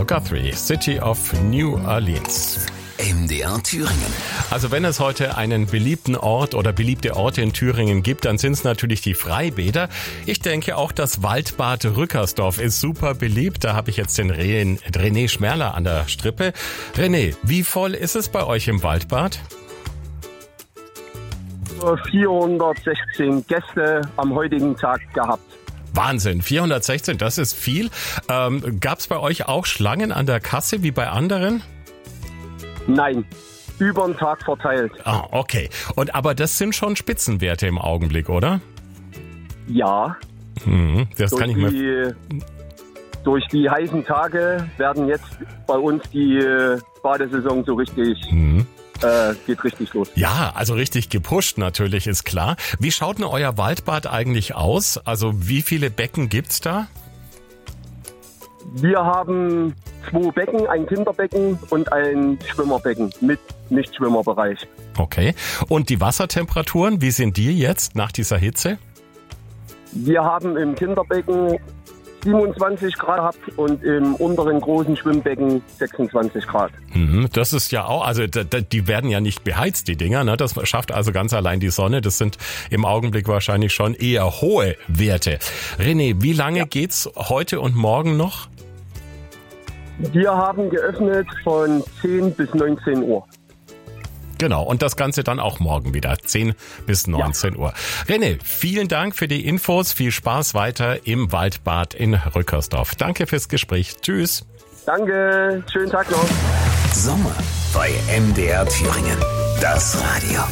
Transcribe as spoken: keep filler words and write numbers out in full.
Guthrie, City of New Orleans. M D R Thüringen. Also wenn es heute einen beliebten Ort oder beliebte Orte in Thüringen gibt, dann sind es natürlich die Freibäder. Ich denke auch das Waldbad Rückersdorf ist super beliebt. Da habe ich jetzt den René Schmerler an der Strippe. René, wie voll ist es bei euch im Waldbad? vierhundertsechzehn Gäste am heutigen Tag gehabt. Wahnsinn, vierhundertsechzehn, das ist viel. Ähm, gab es bei euch auch Schlangen an der Kasse wie bei anderen? Nein, über den Tag verteilt. Ah, okay. Und aber das sind schon Spitzenwerte im Augenblick, oder? Ja. Hm, das durch kann ich mir... Die, durch die heißen Tage werden jetzt bei uns die Badesaison so richtig... Hm. Äh, geht richtig los. Ja, also richtig gepusht natürlich, ist klar. Wie schaut denn euer Waldbad eigentlich aus? Also wie viele Becken gibt's da? Wir haben zwei Becken, ein Kinderbecken und ein Schwimmerbecken mit Nichtschwimmerbereich. Okay. Und die Wassertemperaturen, wie sind die jetzt nach dieser Hitze? Wir haben im Kinderbecken siebenundzwanzig Grad gehabt und im unteren großen Schwimmbecken sechsundzwanzig Grad. Das ist ja auch, also die werden ja nicht beheizt, die Dinger, ne? Das schafft also ganz allein die Sonne. Das sind im Augenblick wahrscheinlich schon eher hohe Werte. René, wie lange ja. geht's heute und morgen noch? Wir haben geöffnet von zehn bis neunzehn Uhr. Genau, und das Ganze dann auch morgen wieder, zehn bis neunzehn ja. Uhr. René, vielen Dank für die Infos, viel Spaß weiter im Waldbad in Rückersdorf. Danke fürs Gespräch, tschüss. Danke, schönen Tag noch. Sommer bei M D R Thüringen, das Radio.